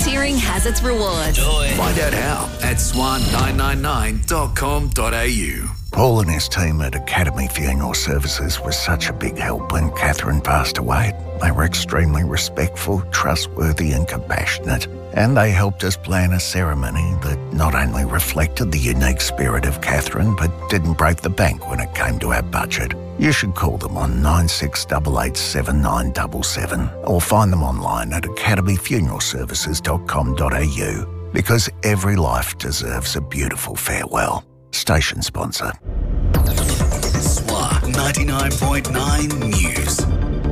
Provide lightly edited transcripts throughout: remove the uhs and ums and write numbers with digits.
volunteering has its rewards. Find out how at swan999.com.au. Paul and his team at Academy Funeral Services was such a big help when Catherine passed away. They were extremely respectful, trustworthy and compassionate. And they helped us plan a ceremony that not only reflected the unique spirit of Catherine, but didn't break the bank when it came to our budget. You should call them on 96887977 or find them online at academyfuneralservices.com.au, because every life deserves a beautiful farewell. Station sponsor. SWA 99.9 News.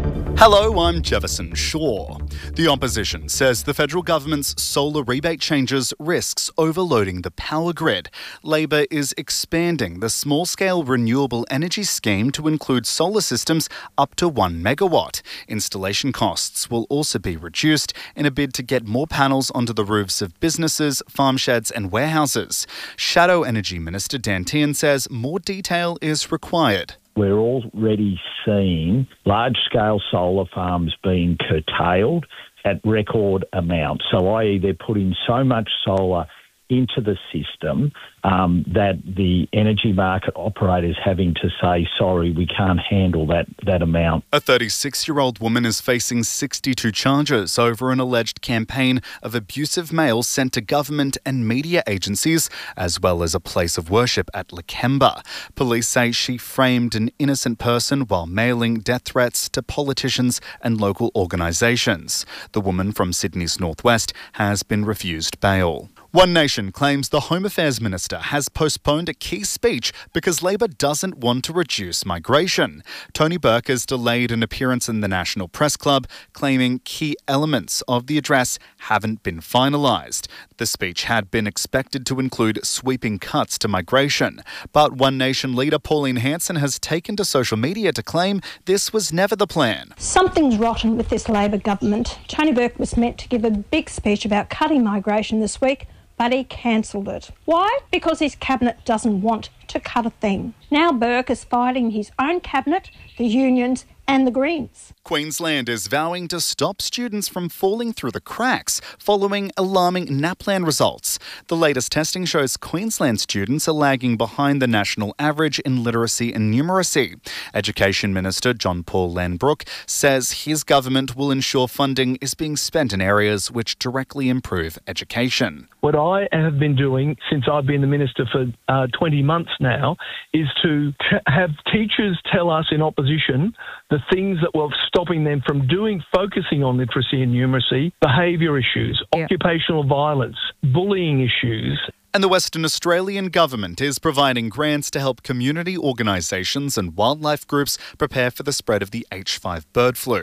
Hello, I'm Jefferson Shaw. The opposition says the federal government's solar rebate changes risks overloading the power grid. Labor is expanding the small-scale renewable energy scheme to include solar systems up to 1 megawatt. Installation costs will also be reduced in a bid to get more panels onto the roofs of businesses, farm sheds and warehouses. Shadow Energy Minister Dan Tehan says more detail is required. We're already seeing large-scale solar farms being curtailed at record amounts. So i.e. they're putting so much solar into the system that the energy market operators having to say, sorry, we can't handle that amount. A 36-year-old woman is facing 62 charges over an alleged campaign of abusive mail sent to government and media agencies, as well as a place of worship at Lakemba. Police say she framed an innocent person while mailing death threats to politicians and local organisations. The woman from Sydney's northwest has been refused bail. One Nation claims the Home Affairs Minister has postponed a key speech because Labor doesn't want to reduce migration. Tony Burke has delayed an appearance in the National Press Club, claiming key elements of the address haven't been finalised. The speech had been expected to include sweeping cuts to migration, but One Nation leader Pauline Hanson has taken to social media to claim this was never the plan. Something's rotten with this Labor government. Tony Burke was meant to give a big speech about cutting migration this week, but he cancelled it. Why? Because his cabinet doesn't want to cut a thing. Now Burke is fighting his own cabinet, the unions and the Greens. Queensland is vowing to stop students from falling through the cracks following alarming NAPLAN results. The latest testing shows Queensland students are lagging behind the national average in literacy and numeracy. Education Minister John Paul Lanbrook says his government will ensure funding is being spent in areas which directly improve education. What I have been doing since I've been the Minister for 20 months now is to have teachers tell us in opposition the things that were stopping them from focusing on literacy and numeracy, behaviour issues, occupational violence, bullying issues. And the Western Australian Government is providing grants to help community organisations and wildlife groups prepare for the spread of the H5 bird flu.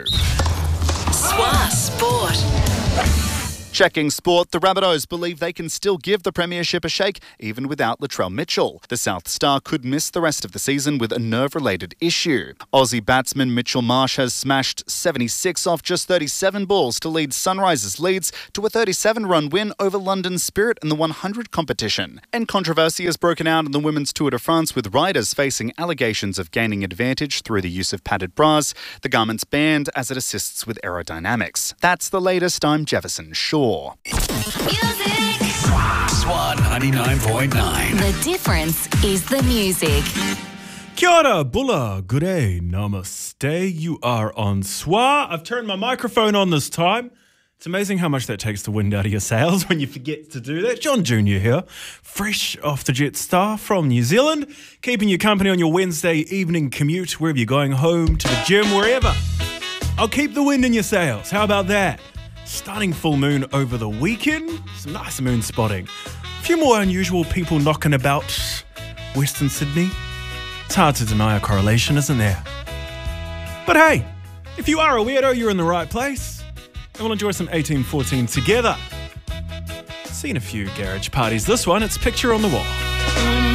SWA Sport. Checking sport, the Rabbitohs believe they can still give the premiership a shake even without Latrell Mitchell. The South Star could miss the rest of the season with a nerve-related issue. Aussie batsman Mitchell Marsh has smashed 76 off just 37 balls to lead Sunrisers Leeds to a 37-run win over London Spirit in the 100 competition. And controversy has broken out in the Women's Tour de France, with riders facing allegations of gaining advantage through the use of padded bras. The garment's banned as it assists with aerodynamics. That's the latest. I'm Jefferson Shaw. Music. SWA 99.9. The difference is the music. Kia ora, bula, gure, namaste. You are on SWA. I've turned my microphone on this time. It's amazing how much that takes the wind out of your sails when you forget to do that. John Jr. here, fresh off the Jetstar from New Zealand, keeping you company on your Wednesday evening commute, wherever you're going, home, to the gym, wherever. I'll keep the wind in your sails. How about that? Stunning full moon over the weekend. Some nice moon spotting. A few more unusual people knocking about Western Sydney. It's hard to deny a correlation, isn't there? But hey, if you are a weirdo, you're in the right place. And we'll enjoy some 1814 together. Seen a few garage parties. This one, it's Picture on the Wall.